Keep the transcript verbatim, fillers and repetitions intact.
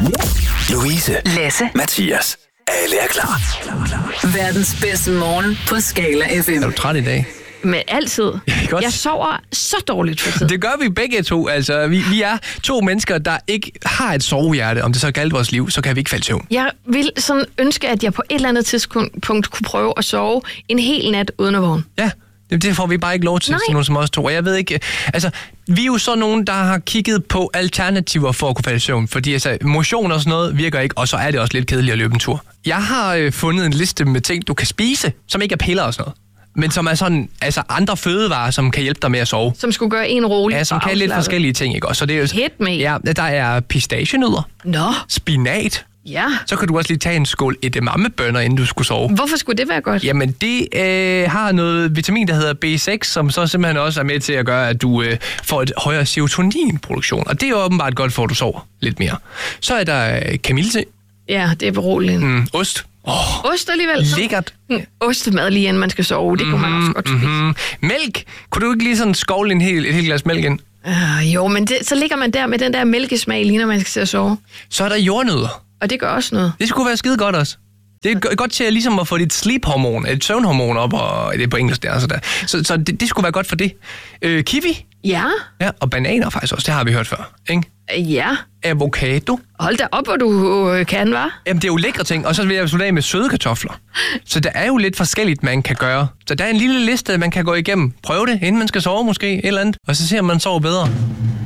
Louise, Lasse, Mathias. Alle er klar. verdens bedste morgen på Skala F M. Er du træt i dag? Men altid. Godt. Jeg sover så dårligt for tiden. Det gør vi begge to. Altså, vi, vi er to mennesker, der ikke har et sovehjerte. Om det så galt vores liv, så kan vi ikke falde i søvn. Jeg vil sådan ønske, at jeg på et eller andet tidspunkt kunne prøve at sove en hel nat uden at vågne. Ja, det, det får vi bare ikke lov til, Nej. sådan nogen som os to. Og jeg ved ikke, altså, vi er jo så nogen, der har kigget på alternativer for at kunne falde i søvn. Fordi altså, motion og sådan noget virker ikke, og så er det også lidt kedeligt at løbe en tur. Jeg har øh, fundet en liste med ting, du kan spise, som ikke er piller og sådan noget. Men som er sådan, altså andre fødevarer, som kan hjælpe dig med at sove. Som skulle gøre en rolig. Ja, som og kan lidt afslappet. forskellige ting, ikke? Og så det er jo, Hit me. ja, der er pistachienødder, Nå, spinat. ja. Så kan du også lige tage en skål edamamebønner, inden du skulle sove. Hvorfor skulle det være godt? Jamen, det øh, har noget vitamin, der hedder B seks, som så simpelthen også er med til at gøre, at du øh, får et højere serotoninproduktion. Og det er jo åbenbart godt for, at du sover lidt mere. Så er der øh, kamillete, Ja, det er beroligende. mm, ost. Oh, Ost alligevel. så- lækkert. Mm, Ostemad lige inden man skal sove, det kunne man også godt spise. Mm, mælk. Kunne du ikke lige sådan skovle en hel, et helt glas mælk ind? Uh, jo, men det, så ligger man der med den der mælkesmag, lige når man skal til at sove. Så er der jordnødder. Og det gør også noget. Det skulle være skide godt også. Det er go- godt til ligesom at få dit sleep-hormon, et søvnhormon op, og det er på engelsk der. Så, der. så, så det, det skulle være godt for det. Øh, kiwi, Ja, ja, og bananer faktisk også, det har vi hørt før, ikke? ja. Avocado. Hold da op, hvor du øh, kan, hva'? Jamen, det er jo lækre ting, og så vil jeg slutte af med søde kartofler. Så der er jo lidt forskelligt, man kan gøre. Så der er en lille liste, man kan gå igennem. Prøv det, inden man skal sove måske, et eller andet. Og så ser man sover bedre.